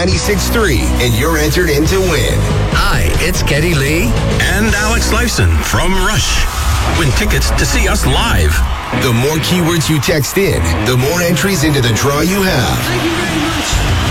96.3 and you're entered in to win. Hi, it's Geddy Lee. And Alex Lifeson from Rush. Win tickets to see us live. The more keywords you text in, the more entries into the draw you have. Thank you very much.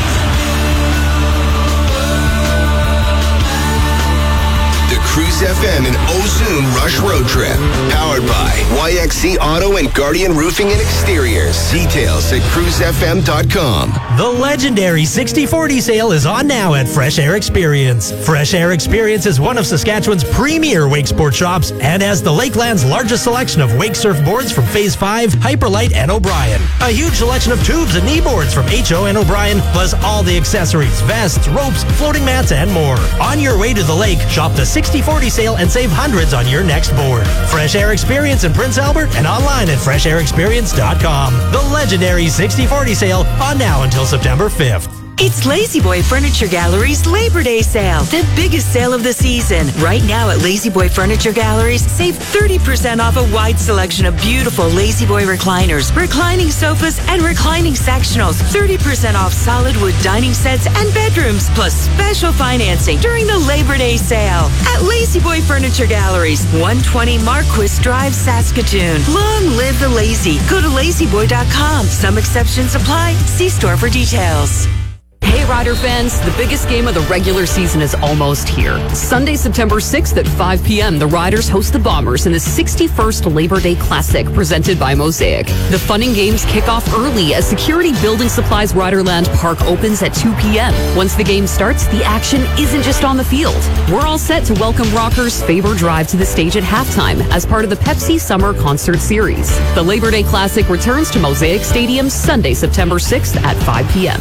Cruise FM and Ozoon Rush Road Trip. Powered by YXC Auto and Guardian Roofing and Exteriors. Details at cruisefm.com. The legendary 60/40 sale is on now at Fresh Air Experience. Fresh Air Experience is one of Saskatchewan's premier wake sport shops and has the Lakeland's largest selection of wake surfboards from Phase 5, Hyperlight, and O'Brien. A huge selection of tubes and kneeboards from HO and O'Brien, plus all the accessories, vests, ropes, floating mats, and more. On your way to the lake, shop the 60/40 sale and save hundreds on your next board. Fresh Air Experience in Prince Albert and online at freshairexperience.com. The legendary 60/40 sale on now until September 5th. It's La-Z-Boy Furniture Gallery's Labor Day sale, the biggest sale of the season. Right now at La-Z-Boy Furniture Galleries, save 30% off a wide selection of beautiful La-Z-Boy recliners, reclining sofas, and reclining sectionals. 30% off solid wood dining sets and bedrooms, plus special financing during the Labor Day sale. At La-Z-Boy Furniture Galleries, 120 Marquis Drive, Saskatoon. Long live the lazy. Go to lazyboy.com. Some exceptions apply. See store for details. Hey Rider fans, the biggest game of the regular season is almost here. Sunday, September 6th at 5 p.m., the Riders host the Bombers in the 61st Labor Day Classic presented by Mosaic. The fun and games kick off early as Security Building Supplies Riderland Park opens at 2 p.m. Once the game starts, the action isn't just on the field. We're all set to welcome rockers Faber Drive to the stage at halftime as part of the Pepsi Summer Concert Series. The Labor Day Classic returns to Mosaic Stadium Sunday, September 6th at 5 p.m.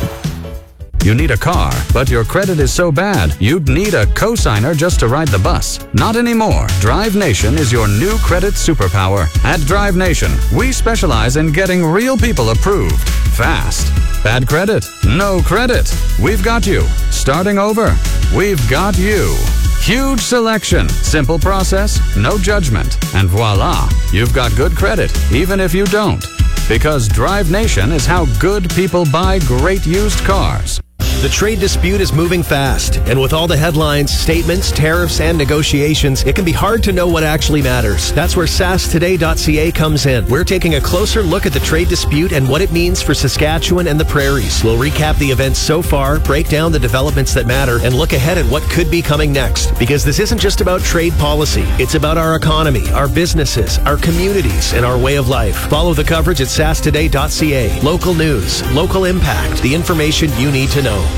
You need a car, but your credit is so bad, you'd need a cosigner just to ride the bus. Not anymore. Drive Nation is your new credit superpower. At Drive Nation, we specialize in getting real people approved fast. Bad credit? No credit. We've got you. Starting over? We've got you. Huge selection, simple process, no judgment, and voila, you've got good credit, even if you don't. Because Drive Nation is how good people buy great used cars. The trade dispute is moving fast, and with all the headlines, statements, tariffs, and negotiations, it can be hard to know what actually matters. That's where SaskToday.ca comes in. We're taking a closer look at the trade dispute and what it means for Saskatchewan and the prairies. We'll recap the events so far, break down the developments that matter, and look ahead at what could be coming next. Because this isn't just about trade policy. It's about our economy, our businesses, our communities, and our way of life. Follow the coverage at SaskToday.ca. Local news, local impact, the information you need to know.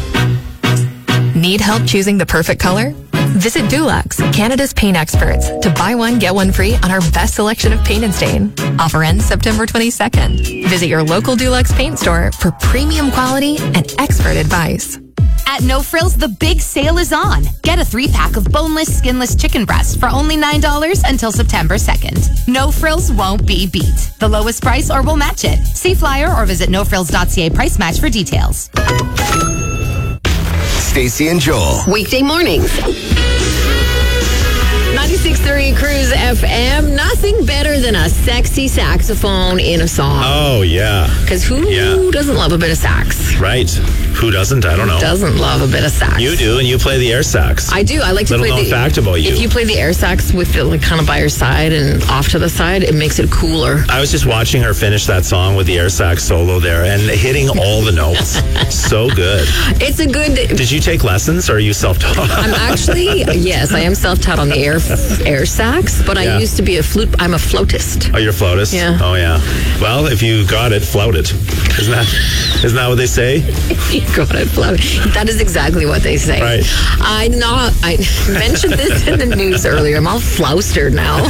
Need help choosing the perfect color? Visit Dulux, Canada's paint experts, to buy one, get one free on our best selection of paint and stain. Offer ends September 22nd. Visit your local Dulux paint store for premium quality and expert advice. At No Frills, the big sale is on. Get a 3-pack of boneless, skinless chicken breast for only $9 until September 2nd. No Frills won't be beat. The lowest price or we'll match it. See flyer or visit nofrills.ca price match for details. Stacey and Joel. Weekday mornings. 96.3 Cruise FM. Nothing better than a sexy saxophone in a song. Oh, yeah. Because who doesn't love a bit of sax? Right. Who doesn't? I don't know. Doesn't love a bit of sax. You do, and you play the air sax. I do. I like to play the... Little known fact about you. If you play the air sax with it like kind of by your side and off to the side, it makes it cooler. I was just watching her finish that song with the air sax solo there and hitting all the notes. So good. It's a good... Did you take lessons or are you self-taught? I'm actually, yes, I am self-taught on the air sax, but I used to be I'm a flautist. Oh, you're a flautist? Yeah. Oh, yeah. Well, if you got it, flout it. Isn't that what they say? You got it, flout it. That is exactly what they say. Right. I mentioned this in the news earlier. I'm all floustered now.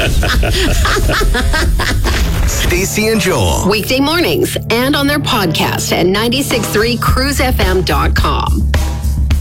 Stacey and Joel. Weekday mornings and on their podcast at 96.3cruisefm.com.